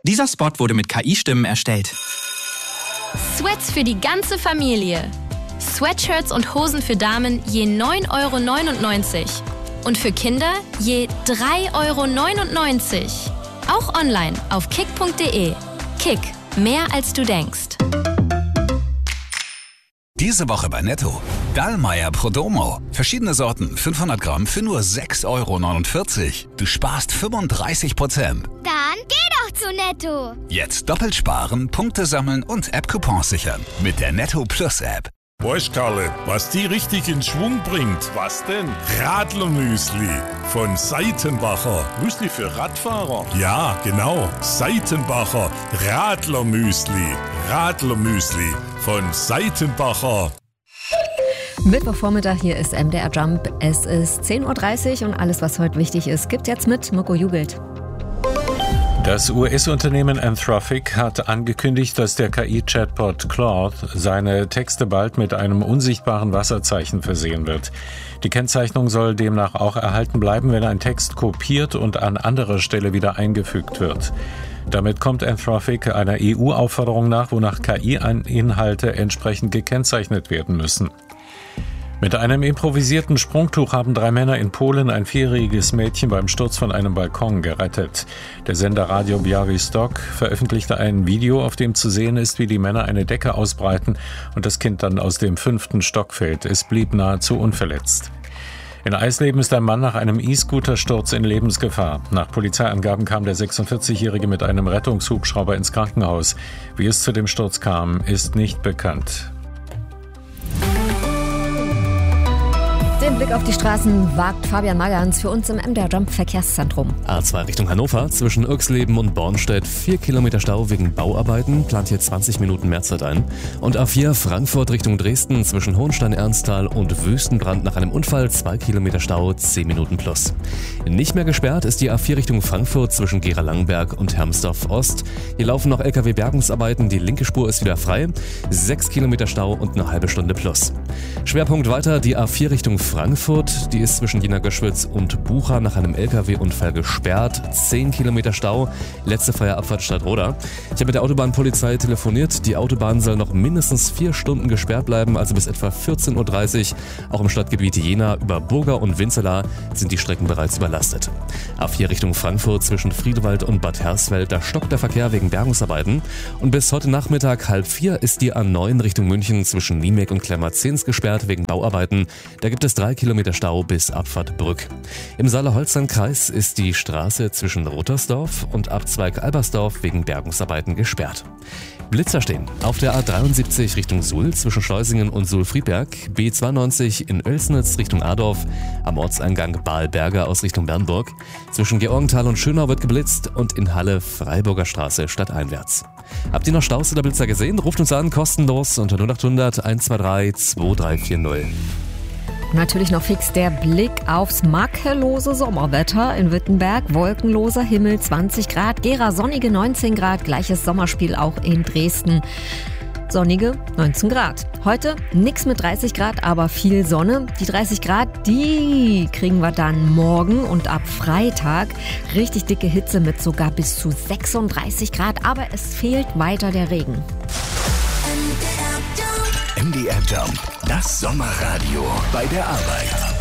Dieser Spot wurde mit KI-Stimmen erstellt. Sweats für die ganze Familie. Sweatshirts und Hosen für Damen je 9,99 € und für Kinder je 3,99 €. Auch online auf kick.de. Kick, mehr als du denkst. Diese Woche bei Netto. Dallmayr Prodomo. Verschiedene Sorten, 500 Gramm für nur 6,49 €. Du sparst 35%. Dann geh doch zu Netto. Jetzt doppelt sparen, Punkte sammeln und App-Coupons sichern. Mit der Netto Plus App. Weißt Karle, was die richtig in Schwung bringt? Was denn? Radlermüsli von Seitenbacher. Müsli für Radfahrer? Ja, genau. Seitenbacher Radlermüsli. Radlermüsli von Seitenbacher. Mittwochvormittag, hier ist MDR Jump. Es ist 10:30 Uhr und alles, was heute wichtig ist, gibt's jetzt mit Mirko Jugelt. Das US-Unternehmen Anthropic hat angekündigt, dass der KI-Chatbot Claude seine Texte bald mit einem unsichtbaren Wasserzeichen versehen wird. Die Kennzeichnung soll demnach auch erhalten bleiben, wenn ein Text kopiert und an anderer Stelle wieder eingefügt wird. Damit kommt Anthropic einer EU-Aufforderung nach, wonach KI-Inhalte entsprechend gekennzeichnet werden müssen. Mit einem improvisierten Sprungtuch haben 3 Männer in Polen ein 4-jähriges Mädchen beim Sturz von einem Balkon gerettet. Der Sender Radio Białystok veröffentlichte ein Video, auf dem zu sehen ist, wie die Männer eine Decke ausbreiten und das Kind dann aus dem 5. Stock fällt. Es blieb nahezu unverletzt. In Eisleben ist ein Mann nach einem E-Scooter-Sturz in Lebensgefahr. Nach Polizeiangaben kam der 46-Jährige mit einem Rettungshubschrauber ins Krankenhaus. Wie es zu dem Sturz kam, ist nicht bekannt. Den Blick auf die Straßen wagt Fabian Magans für uns im MDR Jump Verkehrszentrum. A2 Richtung Hannover, zwischen Irxleben und Bornstedt 4 Kilometer Stau wegen Bauarbeiten, plant hier 20 Minuten mehr Zeit ein. Und A4 Frankfurt Richtung Dresden, zwischen Hohenstein-Ernsthal und Wüstenbrand nach einem Unfall 2 Kilometer Stau, 10 Minuten plus. Nicht mehr gesperrt ist die A4 Richtung Frankfurt zwischen Gera-Langenberg und Hermsdorf Ost. Hier laufen noch LKW-Bergungsarbeiten, die linke Spur ist wieder frei, 6 Kilometer Stau und eine halbe Stunde plus. Schwerpunkt weiter die A4 Richtung Frankfurt, die ist zwischen Jena Göschwitz und Bucha nach einem LKW-Unfall gesperrt. 10 Kilometer Stau, letzte freie Abfahrt Stadtroda. Ich habe mit der Autobahnpolizei telefoniert. Die Autobahn soll noch mindestens 4 Stunden gesperrt bleiben, also bis etwa 14:30 Uhr. Auch im Stadtgebiet Jena über Burger und Winzelaar sind die Strecken bereits überlastet. A4 Richtung Frankfurt zwischen Friedewald und Bad Hersfeld, da stockt der Verkehr wegen Bergungsarbeiten. Und bis heute Nachmittag 3:30 ist die A9 Richtung München zwischen Niemek und Klemmerzins gesperrt wegen Bauarbeiten. Da gibt es 3 Kilometer Stau bis Abfahrt Brück. Im Saale-Holstein-Kreis ist die Straße zwischen Rottersdorf und Abzweig Albersdorf wegen Bergungsarbeiten gesperrt. Blitzer stehen auf der A73 Richtung Suhl zwischen Schleusingen und Suhl-Friedberg, B92 in Oelsnitz Richtung Adorf, am Ortseingang Baalberger aus Richtung Bernburg, zwischen Georgenthal und Schönau wird geblitzt und in Halle Freiburger Straße stadteinwärts. Habt ihr noch Staus oder Blitzer gesehen? Ruft uns an, kostenlos unter 0800 123 2340. Natürlich noch fix der Blick aufs makellose Sommerwetter in Wittenberg. Wolkenloser Himmel, 20 Grad, Gera sonnige 19 Grad, gleiches Sommerspiel auch in Dresden. Sonnige 19 Grad. Heute nix mit 30 Grad, aber viel Sonne. Die 30 Grad, die kriegen wir dann morgen und ab Freitag. Richtig dicke Hitze mit sogar bis zu 36 Grad, aber es fehlt weiter der Regen. MDR Jump, das Sommerradio bei der Arbeit.